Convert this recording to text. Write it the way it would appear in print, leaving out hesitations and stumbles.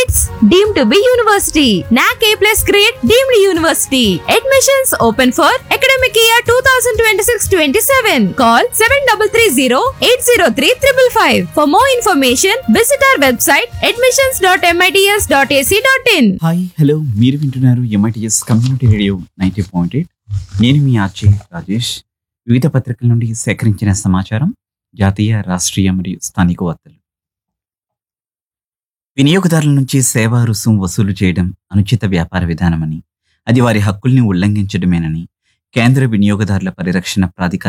MITS deemed to be university. NAC A+ grade deemed university. Admissions open for academic year 2026-27. Call 7330-803-555. For more information, visit our website admissions.mits.ac.in. Hi hello, మీరు వింటున్నారు MITS community radio 90.8. నేను మీ RJ Rajesh. వివిధ పత్రికల నుండి సేకరించిన సమాచారం, జాతీయ, రాష్ట్రీయ మరియు స్థానిక వార్తలు. వినియోగదారుల నుంచి సేవా రుసుము వసూలు చేయడం అనుచిత వ్యాపార విధానమని, అది వారి హక్కుల్ని ఉల్లంఘించడమేనని కేంద్ర వినియోగదారుల పరిరక్షణ ప్రాధికారం